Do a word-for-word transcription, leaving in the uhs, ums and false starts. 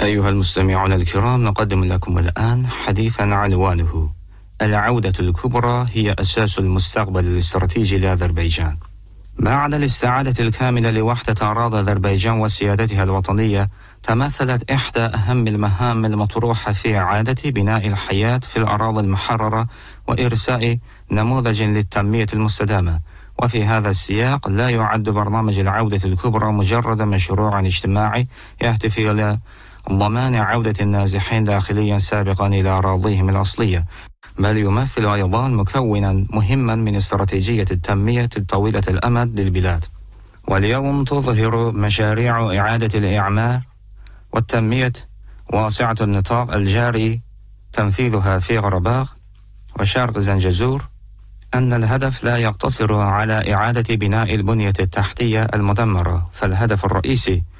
أيها المستمعون الكرام، نقدم لكم الآن حديثا عنوانه: العودة الكبرى هي أساس المستقبل الاستراتيجي لأذربيجان. بعد الاستعادة الكاملة لوحدة أراضي أذربيجان وسيادتها الوطنية، تمثلت إحدى أهم المهام المطروحة في إعادة بناء الحياة في الأراضي المحررة وإرساء نموذج للتنمية المستدامة. وفي هذا السياق لا يعد برنامج العودة الكبرى مجرد مشروع اجتماعي يهدف إلى ضمان عودة النازحين داخليا سابقا إلى أراضيهم الأصلية، بل يمثل أيضا مكونا مهما من استراتيجية التنمية الطويلة الأمد للبلاد. واليوم تظهر مشاريع إعادة الإعمار والتنمية واسعة النطاق الجاري تنفيذها في غرباغ وشرق زنجزور أن الهدف لا يقتصر على إعادة بناء البنية التحتية المدمرة، فالهدف الرئيسي